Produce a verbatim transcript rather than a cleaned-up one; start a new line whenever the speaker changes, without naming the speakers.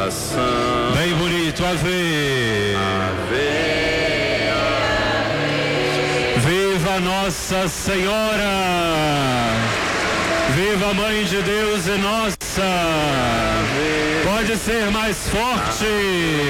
Bem bonito, ave.
Ave, ave.
Viva Nossa Senhora! Viva a Mãe de Deus e Nossa!
Ave.
Pode ser mais forte!